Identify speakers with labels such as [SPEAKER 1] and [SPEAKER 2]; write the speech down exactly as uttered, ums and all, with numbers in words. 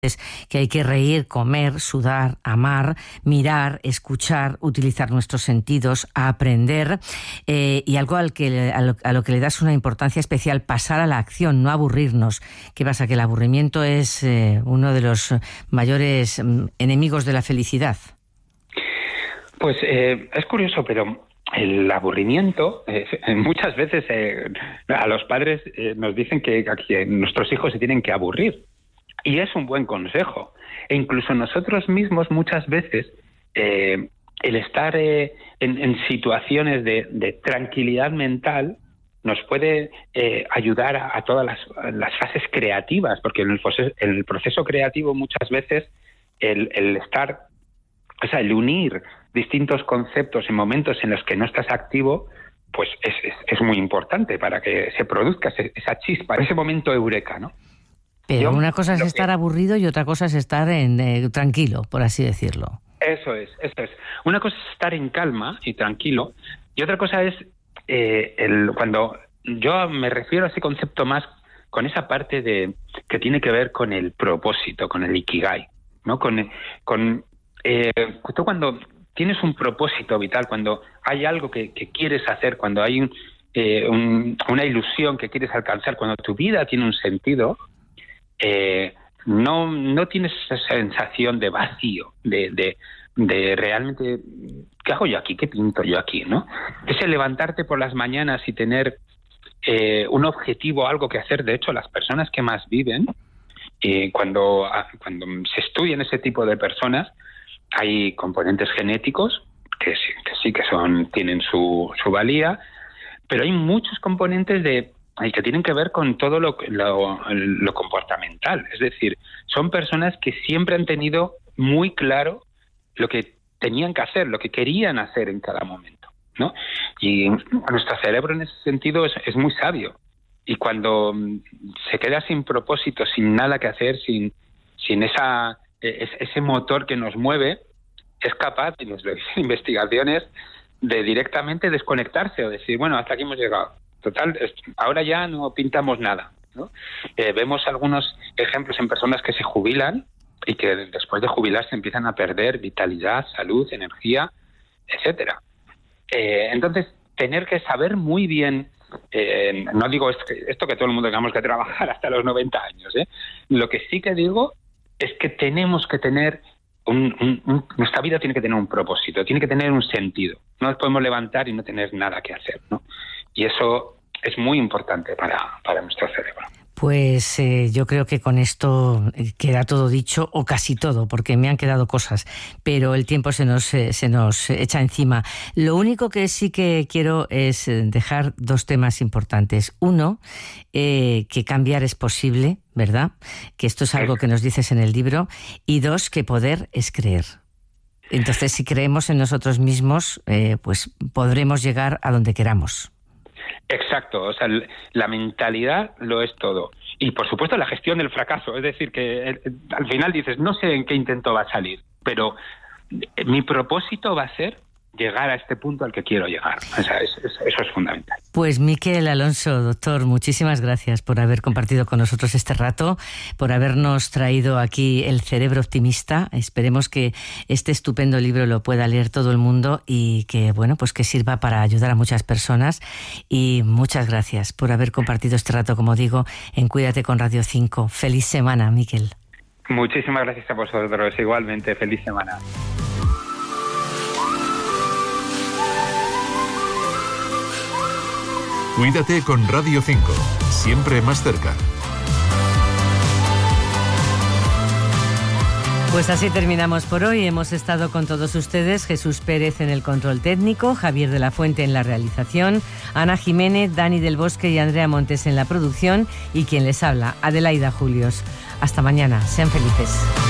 [SPEAKER 1] que hay que reír, comer, sudar, amar, mirar, escuchar, utilizar nuestros sentidos, aprender eh, y algo al que, a lo, a lo que le das una importancia especial, pasar a la acción, no aburrirnos. ¿Qué pasa? Que el aburrimiento es eh, uno de los mayores mm, enemigos de la felicidad.
[SPEAKER 2] Pues eh, es curioso, pero el aburrimiento, eh, muchas veces eh, a los padres eh, nos dicen que, que nuestros hijos se tienen que aburrir. Y es un buen consejo. E incluso nosotros mismos muchas veces eh, el estar eh, en, en situaciones de, de tranquilidad mental nos puede eh, ayudar a, a todas las, a las fases creativas, porque en el, proceso, en el proceso creativo muchas veces el, el estar, o sea, el unir distintos conceptos en momentos en los que no estás activo, pues es, es, es muy importante para que se produzca ese, esa chispa, ese momento eureka, ¿no?
[SPEAKER 1] Pero
[SPEAKER 2] Yo,
[SPEAKER 1] una cosa es estar
[SPEAKER 2] que...
[SPEAKER 1] aburrido y otra cosa es estar en, eh, tranquilo, por así decirlo.
[SPEAKER 2] Eso es, eso es. Una cosa es estar en calma y tranquilo, y otra cosa es eh, el cuando yo me refiero a ese concepto más con esa parte de que tiene que ver con el propósito, con el ikigai, ¿no? Con, con eh, tú cuando tienes un propósito vital, cuando hay algo que, que quieres hacer, cuando hay un, eh, un, una ilusión que quieres alcanzar, cuando tu vida tiene un sentido. Eh, no, no tienes esa sensación de vacío, de, de, de realmente, ¿qué hago yo aquí? ¿Qué pinto yo aquí? ¿No? Ese levantarte por las mañanas y tener eh, un objetivo, algo que hacer. De hecho, las personas que más viven, eh, cuando, cuando se estudian ese tipo de personas, hay componentes genéticos que sí que, sí que son, tienen su, su valía, pero hay muchos componentes de y que tienen que ver con todo lo, lo, lo comportamental. Es decir, son personas que siempre han tenido muy claro lo que tenían que hacer, lo que querían hacer en cada momento, ¿no? Y nuestro cerebro en ese sentido es, es muy sabio. Y cuando se queda sin propósito, sin nada que hacer, sin, sin esa, ese motor que nos mueve, es capaz, en las investigaciones, de directamente desconectarse o decir, bueno, hasta aquí hemos llegado. Total, ahora ya no pintamos nada, ¿no? Eh, vemos algunos ejemplos en personas que se jubilan y que después de jubilarse empiezan a perder vitalidad, salud, energía, etcétera. Eh, entonces, tener que saber muy bien, eh, no digo esto, esto que todo el mundo tengamos que trabajar hasta los noventa años, ¿eh? Lo que sí que digo es que tenemos que tener, un, un, un, nuestra vida tiene que tener un propósito, tiene que tener un sentido. No nos podemos levantar y no tener nada que hacer, ¿no? Y eso es muy importante para, para nuestro cerebro.
[SPEAKER 1] Pues eh, yo creo que con esto queda todo dicho, o casi todo, porque me han quedado cosas, pero el tiempo se nos, eh, se nos echa encima. Lo único que sí que quiero es dejar dos temas importantes. Uno, eh, que cambiar es posible, ¿verdad? Que esto es algo que nos dices en el libro. Y dos, que poder es creer. Entonces, si creemos en nosotros mismos, eh, pues podremos llegar a donde queramos.
[SPEAKER 2] Exacto, o sea, la mentalidad lo es todo. Y por supuesto la gestión del fracaso, es decir, que eh, al final dices, no sé en qué intento va a salir, pero mi propósito va a ser llegar a este punto al que quiero llegar. O sea, es, es, eso es fundamental.
[SPEAKER 1] Pues Miquel Alonso, doctor, muchísimas gracias por haber compartido con nosotros este rato, por habernos traído aquí El cerebro optimista. Esperemos que este estupendo libro lo pueda leer todo el mundo y que, bueno, pues que sirva para ayudar a muchas personas. Y muchas gracias por haber compartido este rato, como digo, en Cuídate con Radio cinco. Feliz semana, Miquel.
[SPEAKER 2] Muchísimas gracias a vosotros. Igualmente, feliz semana.
[SPEAKER 3] Cuídate con Radio cinco, siempre más cerca.
[SPEAKER 1] Pues así terminamos por hoy. Hemos estado con todos ustedes, Jesús Pérez en el control técnico, Javier de la Fuente en la realización, Ana Jiménez, Dani del Bosque y Andrea Montes en la producción y quien les habla, Adelaida Julios. Hasta mañana, sean felices.